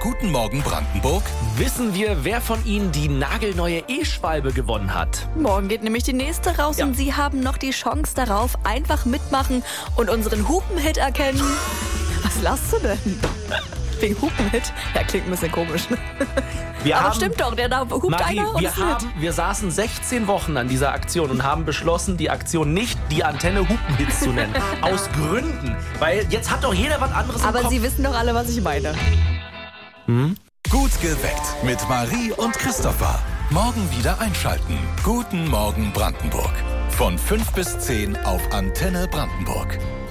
Guten Morgen Brandenburg Wissen wir, wer von Ihnen die nagelneue E-Schwalbe gewonnen hat? Morgen geht nämlich die nächste raus und Sie haben noch die Chance darauf, einfach mitmachen und unseren Hupenhit erkennen. Was lachst du denn? Wegen Hupenhit? Ja, klingt ein bisschen komisch. Aber stimmt doch, da hupt Marie, einer und ist mit. wir saßen 16 Wochen an dieser Aktion und haben beschlossen, die Aktion nicht die Antenne Hupenhits zu nennen. Aus Gründen. Weil jetzt hat doch jeder was anderes im Aber Kopf. Sie wissen doch alle, was ich meine. Gut geweckt mit Marie und Christopher. Morgen wieder einschalten. Guten Morgen Brandenburg. Von 5 bis 10 auf Antenne Brandenburg.